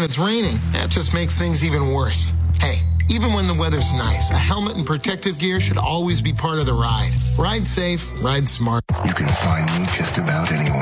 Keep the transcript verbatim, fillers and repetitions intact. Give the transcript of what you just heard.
it's raining, that just makes things even worse. Hey, even when the weather's nice, a helmet and protective gear should always be part of the ride. Ride safe, ride smart. You can find me just about anywhere.